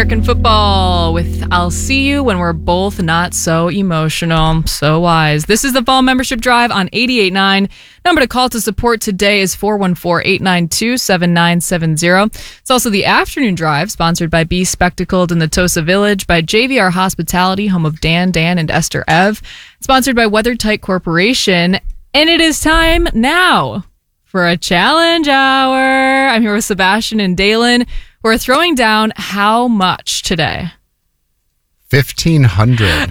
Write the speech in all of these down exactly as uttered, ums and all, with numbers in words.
American Football with I'll See You When We're Both Not So Emotional. So wise. This is the Fall Membership Drive on eighty-eight point nine. Number to call to support today is four one four, eight nine two, seven nine seven zero. It's also the Afternoon Drive, sponsored by Be Spectacled in the Tosa Village, by J V R Hospitality, home of Dan, Dan, and Esther Ev, sponsored by WeatherTight Corporation. And it is time now for a challenge hour. I'm here with Sebastian and Dalen. We're throwing down how much today? fifteen hundred.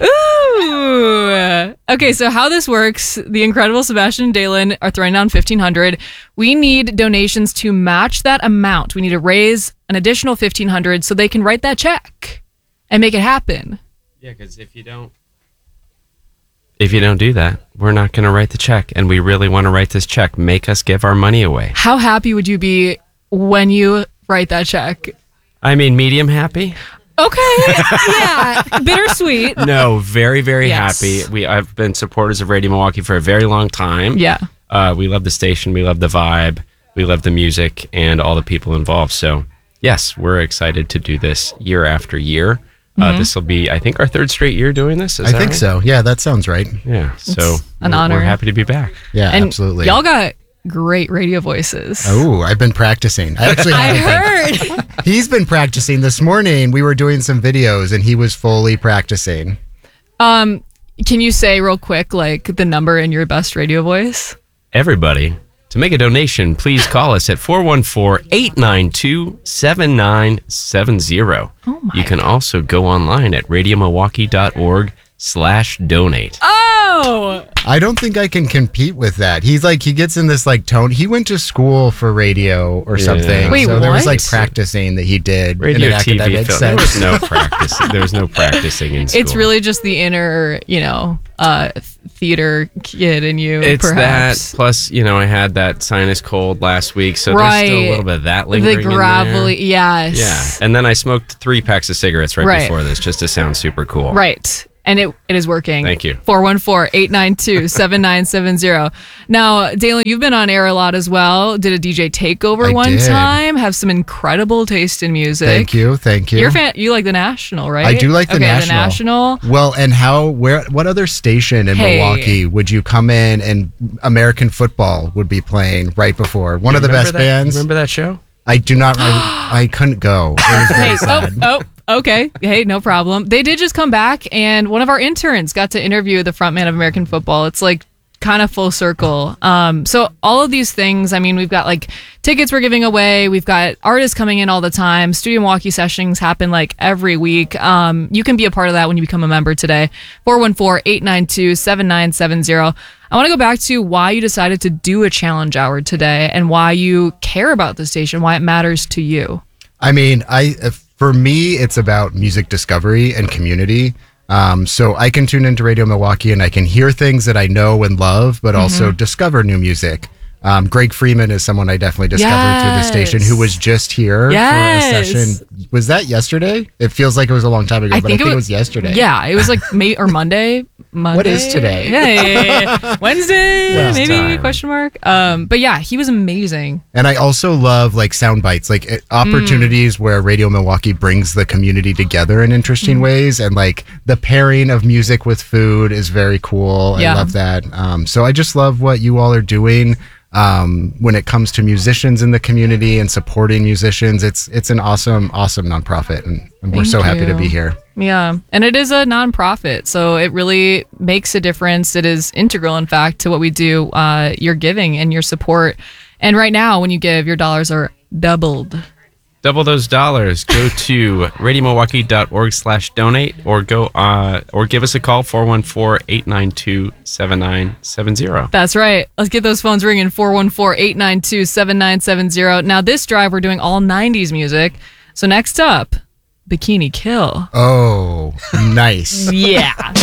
Ooh. Okay, so how this works, the incredible Sebastian and Dalen are throwing down fifteen hundred. We need donations to match that amount. We need to raise an additional fifteen hundred so they can write that check and make it happen. Yeah, because if you don't if you don't do that, we're not going to write the check, and we really want to write this check. Make us give our money away. How happy would you be when you write that check? I mean, medium happy. Okay. Yeah. Bittersweet. No, very, very Yes. happy. We I've been supporters of Radio Milwaukee for a very long time. Yeah. Uh, we love the station. We love the vibe. We love the music and all the people involved. So, yes, we're excited to do this year after year. Uh, Mm-hmm. this will be, I think, our third straight year doing this. Is I that think right? so. Yeah, that sounds right. Yeah. So, an we're, honor. we're happy to be back. Yeah, And absolutely. y'all got great radio voices. Oh, I've been practicing. I actually I haven't been. heard. He's been practicing. This morning we were doing some videos and he was fully practicing. Um, can you say real quick, like, the number in your best radio voice? Everybody, to make a donation, please call us at four one four, eight nine two, seven nine seven zero. Oh my You can also go online at radiomilwaukee.org slash donate. Oh! I don't think I can compete with that. He's like, he gets in this like tone. He went to school for radio or Yeah. something. Wait, so there was what? like practicing that he did Radio, in an T V, academic film. There was sense. no practice. There was no practicing in school. It's really just the inner, you know, uh, th- theater kid in you, It's perhaps. that. Plus, you know, I had that sinus cold last week, so Right. there's still a little bit of that The lingering in there. gravelly, yes. Yeah, and then I smoked three packs of cigarettes right, Right. before this, just to sound super cool. Right. And it, it is working. Thank you. four one four, eight nine two, seven nine seven zero. Now, Dalen, you've been on air a lot as well. Did a D J takeover I one did. time. Have some incredible taste in music. Thank you. Thank you. You're a fan, you like the National, right? I do like the okay, National. the National. Well, and how, where, what other station in Hey. Milwaukee would you come in and American Football would be playing right before? One of the Remember best that- bands. Remember that show? I do not, I, I couldn't go. It was very Hey, sad. oh, oh, okay. Hey, no problem. They did just come back, and one of our interns got to interview the frontman of American Football. It's like kind of full circle. Um, so all of these things, I mean, we've got like tickets we're giving away. We've got artists coming in all the time. Studio Milwaukee sessions happen like every week. Um, you can be a part of that when you become a member today. four one four, eight nine two, seven nine seven zero. I want to go back to why you decided to do a challenge hour today and why you care about the station, why it matters to you. I mean, I uh, for me, it's about music discovery and community. Um, so I can tune into Radio Milwaukee and I can hear things that I know and love, but also discover new music. Um, Greg Freeman is someone I definitely discovered through the station who was just here Yes. for a session. Was that yesterday? It feels like it was a long time ago, but I think it was yesterday. Yeah, it was like May or Monday. Monday. What is today? Yeah, yeah, yeah, yeah. Wednesday, Last maybe time. question mark. Um, but yeah, he was amazing. And I also love like sound bites, like uh, opportunities where Radio Milwaukee brings the community together in interesting ways. And like the pairing of music with food is very cool. Yeah. I love that. Um, so I just love what you all are doing. Um, when it comes to musicians in the community and supporting musicians, it's it's an awesome, awesome nonprofit. And, and we're Thank so happy to you. be here. Yeah, and it is a nonprofit, so it really makes a difference. It is integral, in fact, to what we do. Uh, your giving and your support, and right now, when you give, your dollars are doubled. Double those dollars. Go to radiomilwaukee.org slash donate or go uh, or give us a call, four one four, eight nine two, seven nine seven zero. That's right. Let's get those phones ringing. four one four, eight nine two, seven nine seven zero. Now, this drive, we're doing all nineties music. So next up, Bikini Kill. Oh, nice. Yeah.